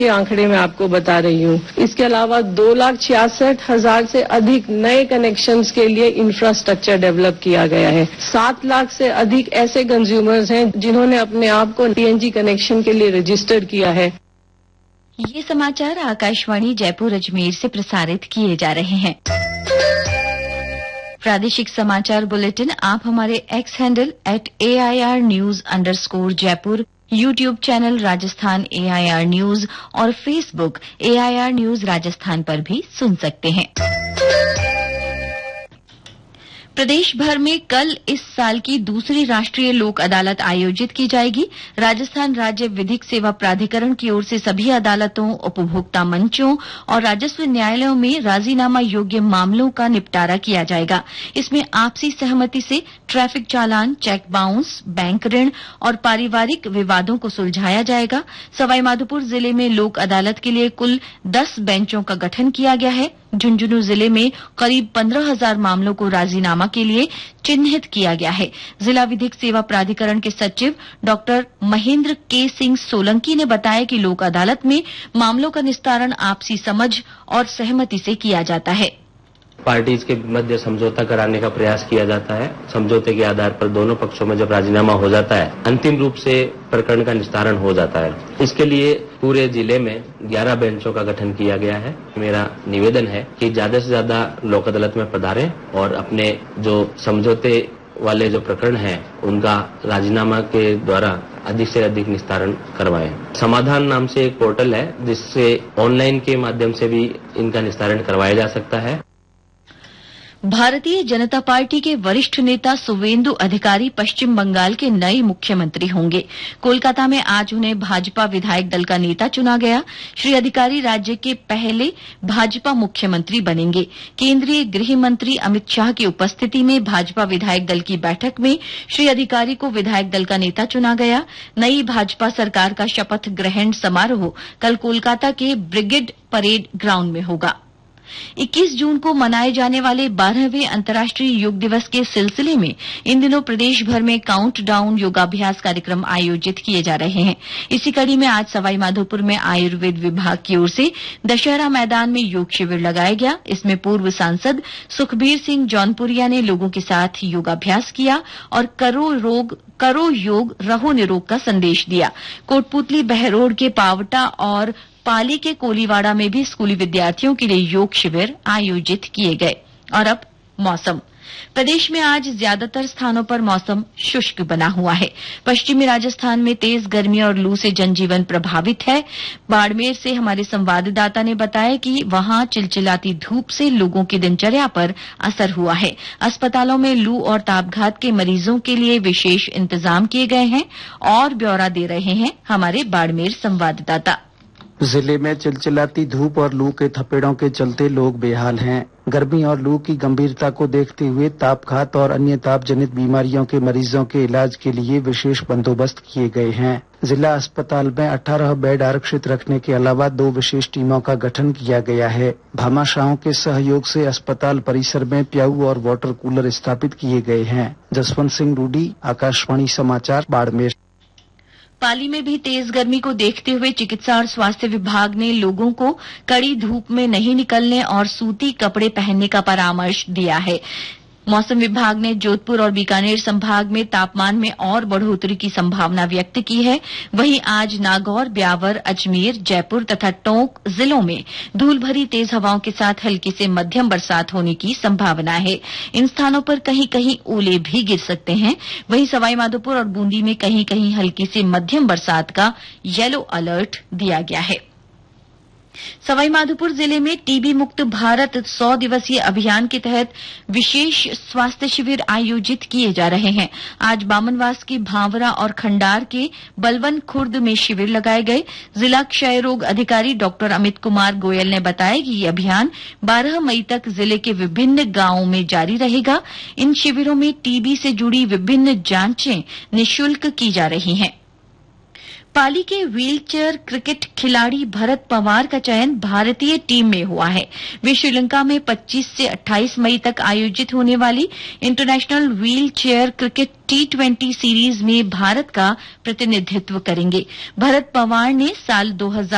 ये आंकड़े मैं आपको बता रही हूँ। इसके अलावा 2,66,000 से अधिक नए कनेक्शंस के लिए इंफ्रास्ट्रक्चर डेवलप किया गया है। 7 लाख से अधिक ऐसे कंज्यूमर्स हैं जिन्होंने अपने आप को पीएनजी कनेक्शन के लिए रजिस्टर किया है। ये समाचार आकाशवाणी जयपुर अजमेर से प्रसारित किए जा रहे हैं। प्रादेशिक समाचार बुलेटिन आप हमारे x handle @AIR_News_जयपुर, YouTube channel Rajasthan AIR news और फेसबुक AIR न्यूज राजस्थान पर भी सुन सकते हैं। प्रदेश भर में कल इस साल की दूसरी राष्ट्रीय लोक अदालत आयोजित की जाएगी। राजस्थान राज्य विधिक सेवा प्राधिकरण की ओर से सभी अदालतों, उपभोक्ता मंचों और राजस्व न्यायालयों में राजीनामा योग्य मामलों का निपटारा किया जाएगा। इसमें आपसी सहमति से ट्रैफिक चालान, चेक बाउंस, बैंक ऋण और पारिवारिक विवादों को सुलझाया जाएगा। सवाईमाधोपुर जिले में लोक अदालत के लिए कुल 10 बेंचों का गठन किया गया है। झुंझुनू जिले में करीब 15,000 मामलों को राजीनामा के लिए चिन्हित किया गया है। जिला विधिक सेवा प्राधिकरण के सचिव डॉक्टर महेंद्र के सिंह सोलंकी ने बताया कि लोक अदालत में मामलों का निस्तारण आपसी समझ और सहमति से किया जाता है। पार्टीज के मध्य समझौता कराने का प्रयास किया जाता है। समझौते के आधार पर दोनों पक्षों में जब राजीनामा हो जाता है, अंतिम रूप से प्रकरण का निस्तारण हो जाता है। इसके लिए पूरे जिले में 11 बेंचों का गठन किया गया है। मेरा निवेदन है कि ज्यादा से ज्यादा लोक अदालत में पधारें और अपने जो समझौते वाले जो प्रकरण हैं उनका राजीनामा के द्वारा अधिक से अधिक निस्तारण करवाएं। समाधान नाम से एक पोर्टल है जिससे ऑनलाइन के माध्यम से भी इनका निस्तारण करवाया जा सकता है। भारतीय जनता पार्टी के वरिष्ठ नेता सुवेंदु अधिकारी पश्चिम बंगाल के नए मुख्यमंत्री होंगे। कोलकाता में आज उन्हें भाजपा विधायक दल का नेता चुना गया। श्री अधिकारी राज्य के पहले भाजपा मुख्यमंत्री बनेंगे। केंद्रीय गृह मंत्री अमित शाह की उपस्थिति में भाजपा विधायक दल की बैठक में श्री अधिकारी को विधायक दल का नेता चुना गया। नई भाजपा सरकार का शपथ ग्रहण समारोह कल कोलकाता के ब्रिगेड परेड ग्राउंड में होगा। 21 जून को मनाए जाने वाले 12वें अंतर्राष्ट्रीय योग दिवस के सिलसिले में इन दिनों प्रदेश भर में काउंटडाउन योगाभ्यास कार्यक्रम आयोजित किए जा रहे हैं। इसी कड़ी में आज सवाईमाधोपुर में आयुर्वेद विभाग की ओर से दशहरा मैदान में योग शिविर लगाया गया। इसमें पूर्व सांसद सुखबीर सिंह जौनपुरिया ने लोगों के साथ योगाभ्यास किया और करो योग रहो निरोग का संदेश दिया। कोटपुतली बहरोड के पावटा और पाली के कोलीवाड़ा में भी स्कूली विद्यार्थियों के लिए योग शिविर आयोजित किए गए। और अब मौसम। प्रदेश में आज ज्यादातर स्थानों पर मौसम शुष्क बना हुआ है। पश्चिमी राजस्थान में तेज गर्मी और लू से जनजीवन प्रभावित है। बाड़मेर से हमारे संवाददाता ने बताया कि वहां चिलचिलाती धूप से लोगों की दिनचर्या पर असर हुआ है। अस्पतालों में लू और तापघात के मरीजों के लिए विशेष इंतजाम किए गए हैं और ब्यौरा दे रहे हैं हमारे बाड़मेर संवाददाता। जिले में चिलचिलाती धूप और लू के थपेड़ों के चलते लोग बेहाल हैं। गर्मी और लू की गंभीरता को देखते हुए तापघात और अन्य ताप जनित बीमारियों के मरीजों के इलाज के लिए विशेष बंदोबस्त किए गए हैं। जिला अस्पताल में 18 बेड आरक्षित रखने के अलावा 2 विशेष टीमों का गठन किया गया है। भामाशाहों के सहयोग से अस्पताल परिसर में प्याऊ और वाटर कूलर स्थापित किए गए हैं। जसवंत सिंह रूडी, आकाशवाणी समाचार, बाड़मेर। पाली में भी तेज गर्मी को देखते हुए चिकित्सा और स्वास्थ्य विभाग ने लोगों को कड़ी धूप में नहीं निकलने और सूती कपड़े पहनने का परामर्श दिया है। मौसम विभाग ने जोधपुर और बीकानेर संभाग में तापमान में और बढ़ोतरी की संभावना व्यक्त की है। वहीं आज नागौर, ब्यावर, अजमेर, जयपुर तथा टोंक जिलों में धूल भरी तेज हवाओं के साथ हल्की से मध्यम बरसात होने की संभावना है। इन स्थानों पर कहीं कहीं ओले भी गिर सकते हैं। वहीं सवाईमाधोपुर और बूंदी में कहीं कहीं हल्की से मध्यम बरसात का येलो अलर्ट दिया गया है। सवाईमाधोपुर जिले में टीबी मुक्त भारत 100 दिवसीय अभियान के तहत विशेष स्वास्थ्य शिविर आयोजित किए जा रहे हैं। आज बामनवास के भांवरा और खंडार के बलवन खुर्द में शिविर लगाए गए। जिला क्षय रोग अधिकारी डॉक्टर अमित कुमार गोयल ने बताया कि ये अभियान 12 मई तक जिले के विभिन्न गांवों में जारी रहेगा। इन शिविरों में टीबी से जुड़ी विभिन्न जांचें निःशुल्क की जा रही हैं। पाली के व्हीलचेयर क्रिकेट खिलाड़ी भरत पवार का चयन भारतीय टीम में हुआ है। वे श्रीलंका में 25 से 28 मई तक आयोजित होने वाली international wheelchair cricket T20 series में भारत का प्रतिनिधित्व करेंगे। भरत पवार ने साल 2000